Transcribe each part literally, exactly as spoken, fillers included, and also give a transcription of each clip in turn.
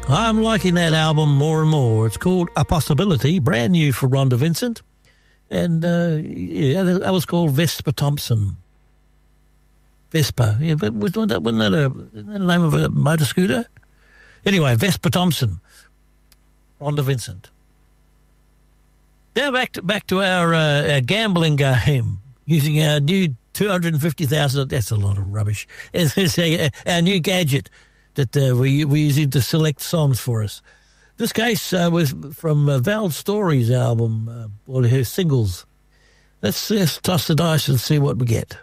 I'm liking that album more and more. It's called A Possibility, brand new for Rhonda Vincent. And, uh, yeah, that was called Vesper Thompson. Vesper. Yeah, but wasn't that, wasn't that, a, wasn't that the name of a motor scooter? Anyway, Vesper Thompson. Rhonda Vincent. Now back to, back to our, uh, our gambling game using our new two hundred fifty thousand dollars. That's a lot of rubbish. It's a, our new gadget that uh, we, we're using to select songs for us. This case uh, was from uh, Val Story's album, uh, or her singles. Let's, let's toss the dice and see what we get.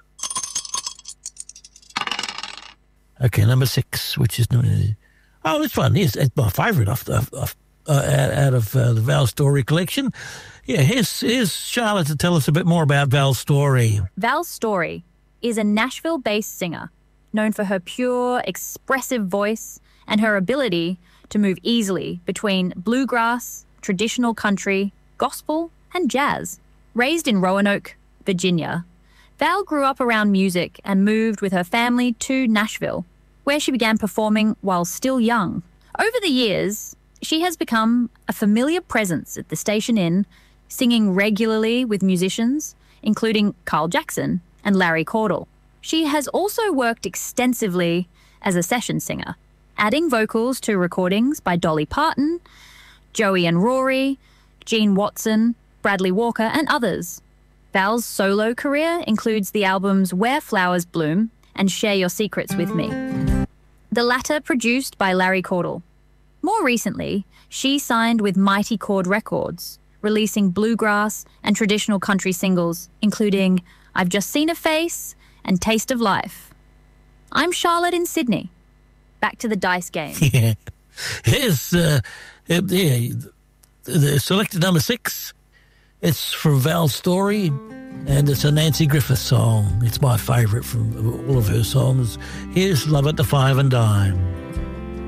Okay, number six, which is... Oh, this one is it's my favourite off, off, off, uh, out of uh, the Val Story collection. Yeah, here's, here's Charlotte to tell us a bit more about Val Story. Val Story is a Nashville-based singer known for her pure, expressive voice and her ability to move easily between bluegrass, traditional country, gospel, and jazz. Raised in Roanoke, Virginia, Val grew up around music and moved with her family to Nashville, where she began performing while still young. Over the years, she has become a familiar presence at the Station Inn, singing regularly with musicians, including Carl Jackson and Larry Cordell. She has also worked extensively as a session singer, adding vocals to recordings by Dolly Parton, Joey and Rory, Gene Watson, Bradley Walker, and others. Val's solo career includes the albums Where Flowers Bloom and Share Your Secrets With Me, the latter produced by Larry Cordell. More recently, she signed with Mighty Chord Records, releasing bluegrass and traditional country singles, including I've Just Seen a Face and Taste of Life. I'm Charlotte in Sydney. Back to the dice game. Yeah. Here's uh, yeah, the, the selected number six. It's from Val Story, and it's a Nancy Griffith song. It's my favourite from all of her songs. Here's Love at the Five and Dime.